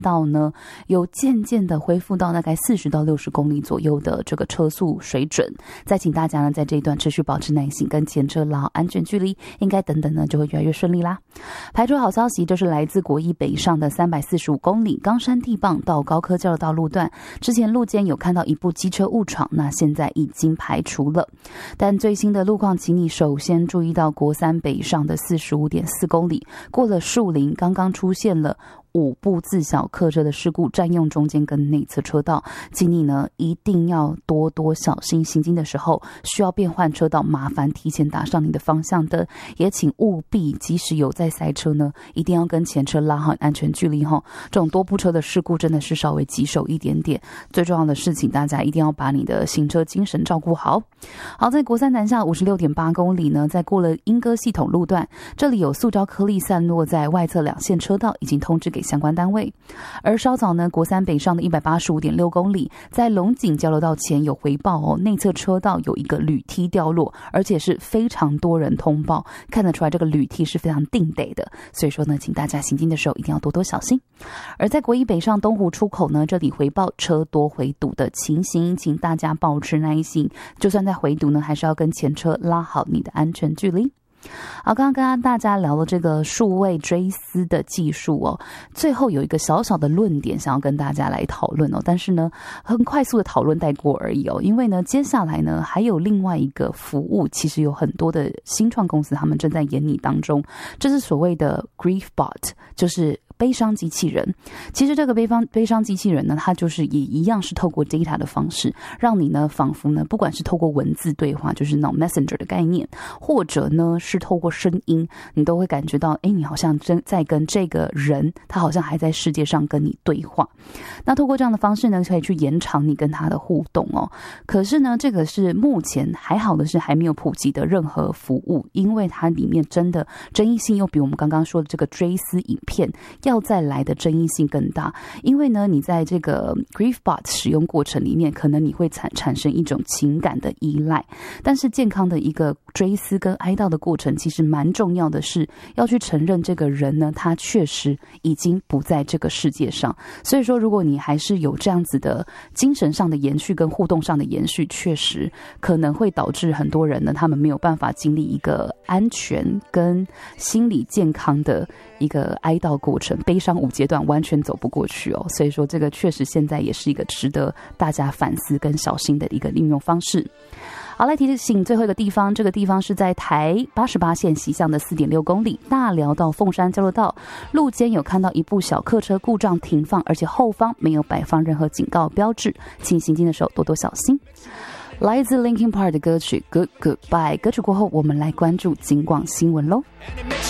道呢有渐渐的恢复到大概40到60公里左右的这个车速水准。再请大家呢在这一段持续保持耐心，跟前车拉好安全距离，应该等等呢就会越来越顺利啦。排除好消息，这是来自国一北上的345公里冈山地磅到高科交流道路段，之前路肩有看到一部机车误闯，那现在已经排除了。但最新的路况，请你首先注意到国三北上的45.4公里，过了树林，刚刚出现了5部自小客车的事故，占用中间跟内侧车道，请你呢一定要多多小心，行经的时候需要变换车道，麻烦提前打上你的方向灯，也请务必即使有在塞车呢，一定要跟前车拉好安全距离哈。这种多部车的事故真的是稍微棘手一点点，最重要的事情大家一定要把你的行车精神照顾好。好，在国三南下56.8公里呢，在过了莺歌系统路段，这里有塑胶颗粒散落在外侧2线车道，已经通知给相关单位。而稍早呢，国三北上的185.6公里，在龙井交流道前有回报哦，内侧车道有一个铝梯掉落，而且是非常多人通报，看得出来这个铝梯是非常定得的，所以说呢，请大家行进的时候一定要多多小心。而在国一北上东湖出口呢，这里回报车多回堵的情形，请大家保持耐心，就算在回堵呢，还是要跟前车拉好你的安全距离。好，刚刚跟大家聊了这个数位追思的技术哦，最后有一个小小的论点想要跟大家来讨论哦，但是呢很快速的讨论带过而已哦，因为呢接下来呢还有另外一个服务，其实有很多的新创公司他们正在研拟当中，这是所谓的 Grief Bot， 就是悲伤机器人。其实这个悲伤机器人呢，它就是也一样是透过 data 的方式，让你呢仿佛呢不管是透过文字对话，就是那种 messenger 的概念，或者呢是透过声音，你都会感觉到你好像真在跟这个人，他好像还在世界上跟你对话。那透过这样的方式呢，可以去延长你跟他的互动哦。可是呢，这个是目前还好的是还没有普及的任何服务，因为它里面真的争议性又比我们刚刚说的这个追思影片要再来的争议性更大。因为呢，你在这个 GriefBot 使用过程里面，可能你会产生一种情感的依赖，但是健康的一个追思跟哀悼的过程，其实蛮重要的是要去承认这个人呢，他确实已经不在这个世界上。所以说，如果你还是有这样子的精神上的延续跟互动上的延续，确实可能会导致很多人呢，他们没有办法经历一个安全跟心理健康的一个哀悼过程，悲伤5阶段完全走不过去哦。所以说，这个确实现在也是一个值得大家反思跟小心的一个应用方式。好，来提醒最后一个地方，这个地方是在台88线西向的4.6公里大寮到凤山交流道，路肩有看到一部小客车故障停放，而且后方没有摆放任何警告标志，请行进的时候多多小心。来自 Linkin Park 的歌曲 Good Goodbye， 歌曲过后我们来关注警广新闻咯。